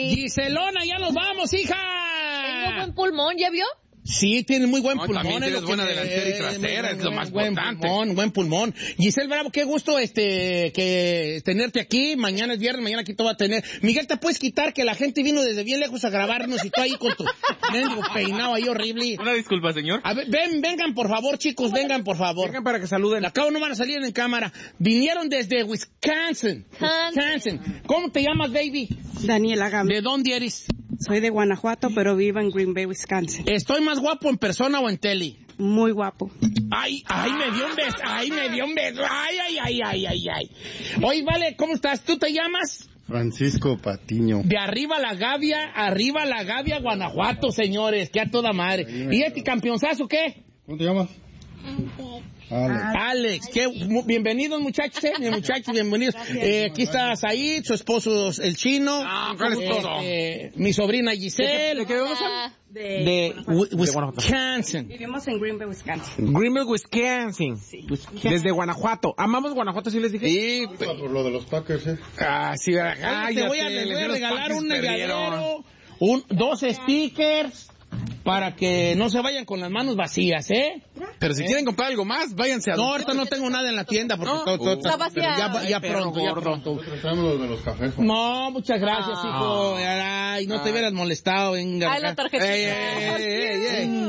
Giselona, ya nos vamos, hija. Tengo buen pulmón, ¿ya vio? Sí, tiene muy buen pulmón. También tienes buena delantera y trasera, es lo más importante. Buen pulmón. Giselle Bravo, qué gusto que tenerte aquí. Mañana es viernes, mañana aquí te va a tener. Miguel, ¿te puedes quitar que la gente vino desde bien lejos a grabarnos y tú ahí con tu mendigo peinado ahí horrible? Una disculpa, señor. A ver, vengan por favor, chicos, vengan por favor. Vengan para que saluden. Acá no van a salir en cámara. Vinieron desde Wisconsin. ¿Cómo te llamas, baby? Daniela Gámez. ¿De dónde eres? Soy de Guanajuato, pero vivo en Green Bay, Wisconsin. ¿Estoy más guapo en persona o en tele? Muy guapo. Ay, me dio un beso. Ay. Oye, vale, ¿cómo estás? ¿Tú te llamas? Francisco Patiño. De arriba la Gavia, Guanajuato, señores, que a toda madre. ¿Y este campeonzazo qué? ¿Cómo te llamas? Alex, bienvenidos muchachos, bienvenidos. Aquí está Said, su esposo el chino, mi sobrina Giselle. ¿De qué dónde son? De Wisconsin. Vivimos en Green Bay, Wisconsin. Green Bay, Wisconsin. Sí. Desde Guanajuato. Amamos Guanajuato, ¿sí les dije? Sí. Por lo de los Packers, Sí, te voy a regalar un regalero, 2 stickers. Para que no se vayan con las manos vacías, ¿eh? Pero si quieren comprar algo más, váyanse a... No, ahorita no tengo nada en la tienda porque todo está vacía. ya pronto. traemos los de los cafés. No, muchas gracias, hijo. Ay, no te hubieras molestado, venga. Ay, la tarjetita.